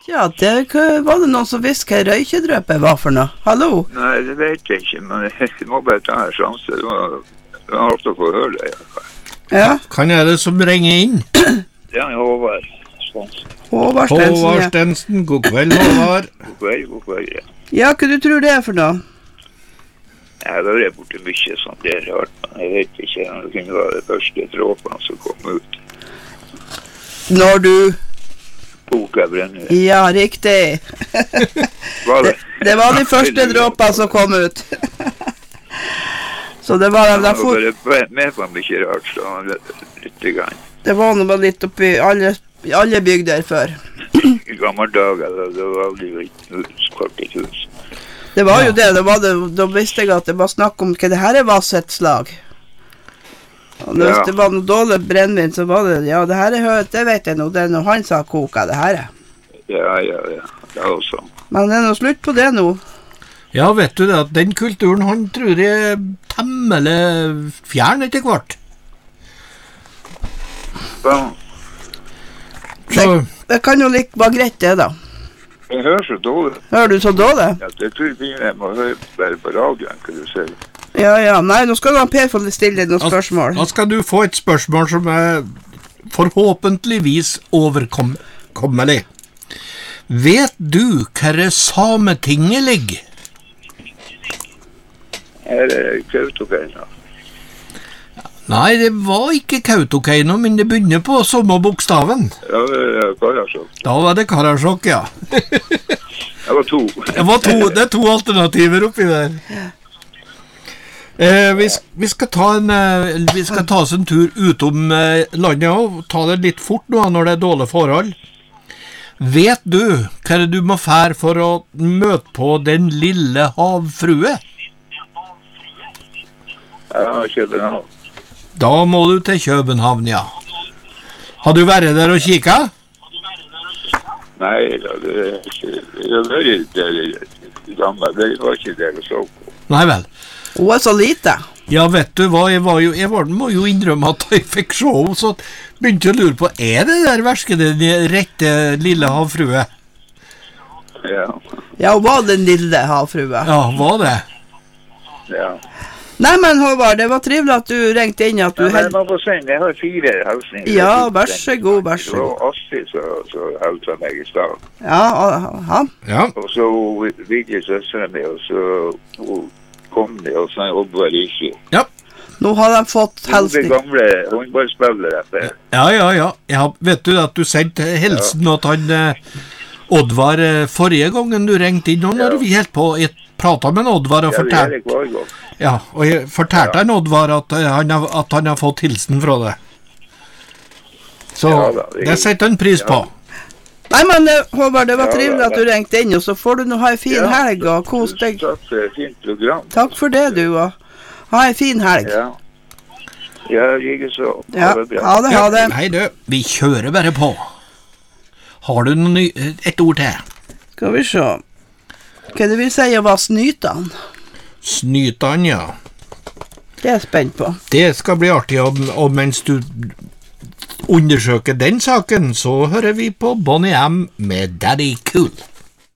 Ja, var det noen som visste hva røykedrøpet var for noe? Hallo? Nei, det vet jeg ikke, men jeg må bare ta en sjanse. Det var alt å få høre det, i hvert fall. Ja. Kan jeg det som ringer inn? Ja, Håvard Stensen. Håvard Stensen, Håvard Stensen, god kveld, Håvard. God kveld, ja. Ja, hva du tror det er for noe? Jeg har vært borte mye sånt, det er rart, men jeg vet ikke, det kunne være det første dråpene som kom ut. Når du... Boka brenner. Ja, riktig. Var det? Det var de første dråpene som kom ut. Så det var... Han var bare med på mye rart, så han litt i gang. Det var noe litt oppi alle bygder før. I gamle dager, det var aldri kort i hus. Det var jo det, da visste jeg at det var snakk om hva det her var sitt slag. Og hvis det var noe dårlig brennvin, så var det, ja, det her er høyt, det vet jeg nå, det er når han sa koka, det her er. Ja, det er også. Men det er noe slutt på det nå. Ja, vet du det, at den kulturen, han tror jeg er temmelig fjern etter hvert. Ja. Det kan jo være greit det da. Jeg hører så dårlig. Hører du så dårlig? Ja, det tror jeg må høre bare på radioen, hva du ser. Ja, nei, nå skal han Per få stille noen spørsmål. Da skal du få et spørsmål som er forhåpentligvis overkommelig. Vet du hva Sametinget ligger? Her er Kautokeino. Nei, det var ikke Kautokeino, men det begynner på samme bokstaven. Ja, det er Karasjok. Da var det Karasjok, ja. Det var to. Det er to alternativer oppi der. Vi skal ta oss en tur utom landet og ta det litt fort nå når det er dårlige forhold. Vet du hva du må fære for å møte på den lille havfrue? Ja, København. Da må du til København, ja. Har du vært der og kikket? Nei, det er ikke... Det var ikke det jeg så på. Nei vel. Hun er så lite. Ja, vet du hva, jeg må jo innrømme at jeg fikk se henne, så begynte jeg å lure på, er det der verske den rette lille havfrue? Ja. Ja, hun var den lille havfrue. Ja, var det? Ja. Nei, men Håvard, det var trivelig at du ringte inn at du... Men man får sende, jeg har 4 halsninger. Ja, vær så god, vær så god. Det var Astrid så helset meg i stad. Ja. Og så vidde søsteren min, og så kom de, og så var det ikke. Ja. Nå har de fått helsning. Det gamle håndballspillere etter. Ja, vet du at du sendte helsen at han Oddvar forrige gangen du ringte inn, og når vi helt på pratet med Oddvar og fortalte... Ja, og jeg fortalte en Oddvar at han har fått hilsen fra det. Så det setter han pris på. Nei, men Håvard, det var trivelig at du ringte inn, og så får du nå ha en fin helg og kos deg. Takk for et fint program. Takk for det, du, og ha en fin helg. Ja, ikke så. Ja, ha det. Nei, du, vi kjører bare på. Har du et ord til? Skal vi se. Hva det vil si å være snytan? Snytan, ja. Det er jeg spent på. Det skal bli artig, og mens du undersøker den saken, så hører vi på Bonnie M med Daddy Cool.